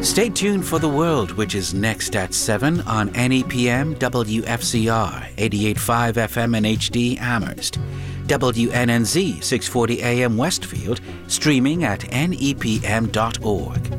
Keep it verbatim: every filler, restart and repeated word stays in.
Stay tuned for The World, which is next at seven on N E P M W F C R eighty-eight point five F M and H D Amherst, W N N Z six forty A M Westfield, streaming at N E P M dot org.